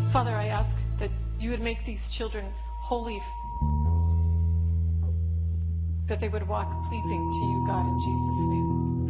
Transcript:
Father, I ask that you would make these children holy, that they would walk pleasing to you, God, in Jesus' name.